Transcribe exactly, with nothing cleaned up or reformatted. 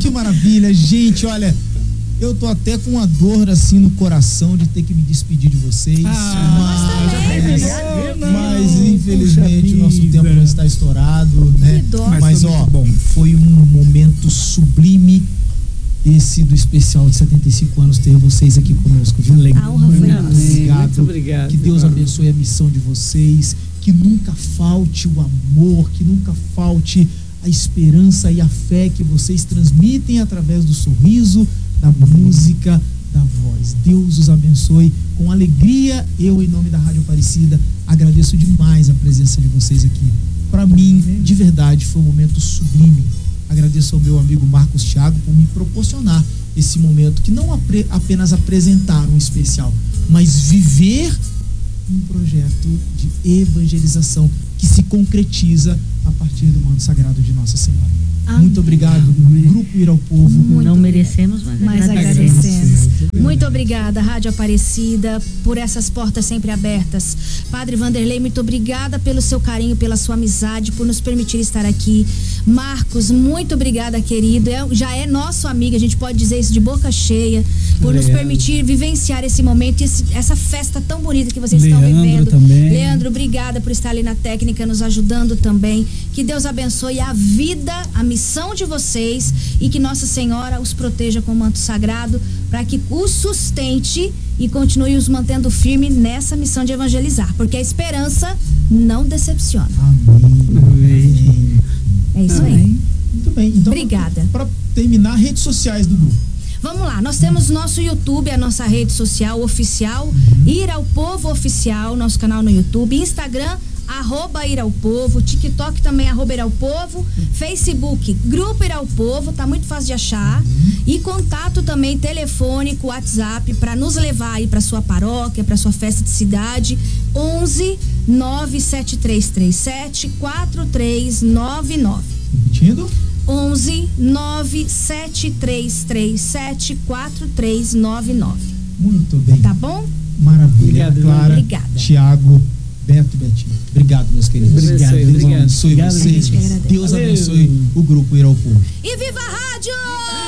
que maravilha, gente, olha, eu tô até com uma dor assim no coração de ter que me despedir de vocês, Ah, mas, mas, mas infelizmente o nosso tempo já está estourado, né? Mas, mas ó, bom, foi um momento sublime esse do especial de setenta e cinco anos ter vocês aqui conosco, viu? A honra foi muito nossa. obrigado. Muito obrigado. Que Deus abençoe a missão de vocês, que nunca falte o amor, que nunca falte a esperança e a fé que vocês transmitem através do sorriso, da música, da voz. Deus os abençoe com alegria. Eu, em nome da Rádio Aparecida, agradeço demais a presença de vocês aqui. Para mim, de verdade, foi um momento sublime. Agradeço ao meu amigo Marcos Thiago por me proporcionar esse momento, que não apre- apenas apresentar um especial, mas viver um projeto de evangelização que se concretiza a partir do manto sagrado de Nossa Senhora. Amém. Muito obrigado, Grupo Ir ao Povo. Muito não merecemos, mas, Mas agradecemos. agradecemos. Muito obrigada, Rádio Aparecida, por essas portas sempre abertas. Padre Vanderlei, muito obrigada pelo seu carinho, pela sua amizade, por nos permitir estar aqui. Marcos, muito obrigada, querido. É, já é nosso amigo, a gente pode dizer isso de boca cheia, por nos permitir vivenciar esse momento e esse, essa festa tão bonita que vocês Leandro estão vivendo. também. Leandro, obrigada por estar ali na técnica, nos ajudando também. Que Deus abençoe a vida, a missão de vocês e que Nossa Senhora os proteja com o manto sagrado para que os sustente e continue os mantendo firme nessa missão de evangelizar, porque a esperança não decepciona. Amém. Amém. É isso Amém. aí. Muito bem. Então, Obrigada. Para terminar, redes sociais do grupo. Vamos lá, nós temos nosso YouTube, a nossa rede social oficial, Ir ao Povo Oficial, nosso canal no YouTube, Instagram, arroba Ir ao Povo, TikTok também, arroba Ir ao Povo, Facebook, Grupo Ir ao Povo, tá muito fácil de achar, e contato também telefônico, WhatsApp, para nos levar aí para sua paróquia, para sua festa de cidade, onze nove sete três três sete quatro três nove nove. Repetindo? onze nove sete três três sete quatro três nove nove. Muito bem. Tá bom? Maravilha. Obrigado, Clara, Obrigada. Tiago, Beto e Betinho. Obrigado, meus queridos. Obrigado, Deus obrigado. abençoe Obrigado, vocês. gente. Deus Valeu. abençoe o Grupo Ir ao Povo. E viva a rádio!